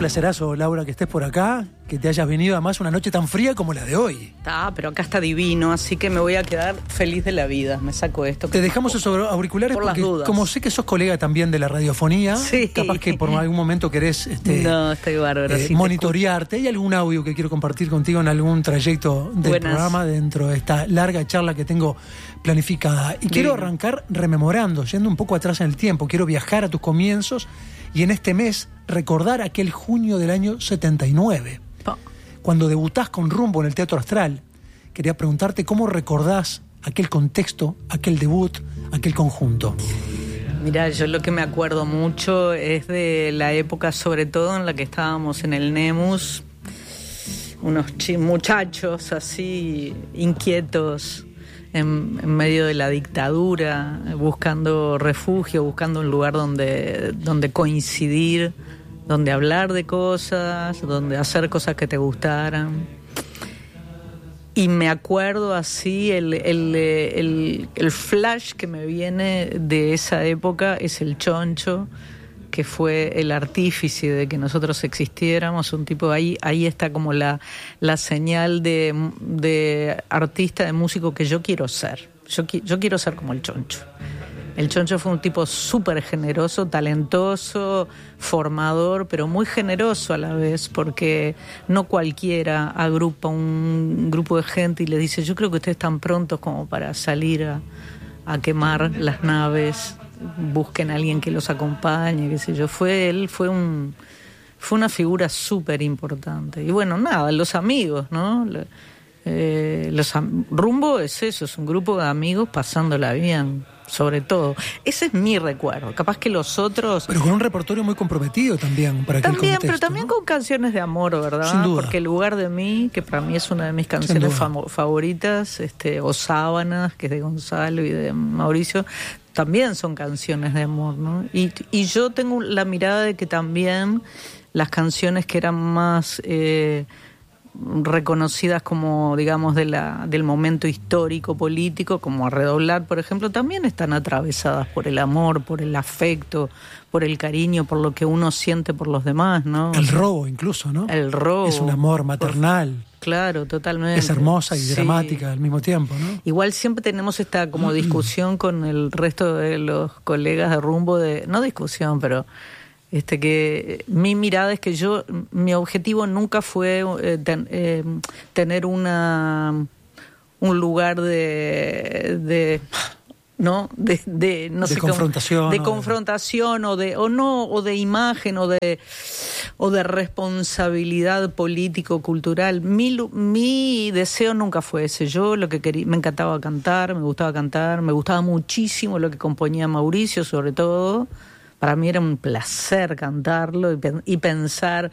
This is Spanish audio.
placerazo, Laura, que estés por acá, que te hayas venido además una noche tan fría como la de hoy. Pero acá está divino, así que me voy a quedar feliz de la vida. Me saco esto. Te dejamos esos auriculares por porque, las dudas, como sé que sos colega también de la radiofonía, sí, capaz que por algún momento querés no, estoy bárbaro, sí, monitorearte. ¿Hay algún audio que quiero compartir contigo en algún trayecto del programa dentro de esta larga charla que tengo planificada? Y quiero arrancar rememorando, yendo un poco atrás en el tiempo. Quiero viajar a tus comienzos y en este mes recordar aquel junio del año 79, cuando debutás con Rumbo en el Teatro Astral. Quería preguntarte cómo recordás aquel contexto, aquel debut, aquel conjunto. Mirá, yo lo que me acuerdo mucho es de la época, sobre todo en la que estábamos en el Nemus, unos muchachos así inquietos en medio de la dictadura, buscando refugio, buscando un lugar donde coincidir, donde hablar de cosas, donde hacer cosas que te gustaran. Y me acuerdo así, el flash que me viene de esa época es el Choncho, que fue el artífice de que nosotros existiéramos, un tipo ahí está como la señal de artista, de músico que yo quiero ser. Yo quiero ser como el Choncho. El Choncho fue un tipo súper generoso, talentoso, formador, pero muy generoso a la vez, porque no cualquiera agrupa un grupo de gente y le dice: yo creo que ustedes están prontos como para salir a quemar las naves, busquen a alguien que los acompañe, qué sé yo. Fue una figura súper importante. Y bueno, nada, los amigos, ¿no? Rumbo es eso, es un grupo de amigos pasándola bien, sobre todo. Ese es mi recuerdo. Capaz que los otros... Pero con un repertorio muy comprometido también para aquel contexto, pero también, ¿no? Con canciones de amor, ¿verdad? Sin duda. Porque El lugar de mí, que para mí es una de mis canciones favoritas, o Sábanas, que es de Gonzalo y de Mauricio, también son canciones de amor, ¿no? Y yo tengo la mirada de que también las canciones que eran más... reconocidas como, digamos, del momento histórico, político, como A Redoblar, por ejemplo, también están atravesadas por el amor, por el afecto, por el cariño, por lo que uno siente por los demás, ¿no? El robo incluso, ¿no? El robo. Es un amor maternal. Claro, totalmente. Es hermosa y dramática al mismo tiempo, ¿no? Igual siempre tenemos esta como discusión con el resto de los colegas de Rumbo, no discusión, pero... que mi mirada es que mi objetivo nunca fue tener un lugar de confrontación o de imagen o de responsabilidad político cultural. Mi deseo nunca fue ese. Yo lo que quería, me encantaba cantar, me gustaba muchísimo lo que componía Mauricio, sobre todo. Para mí era un placer cantarlo y pensar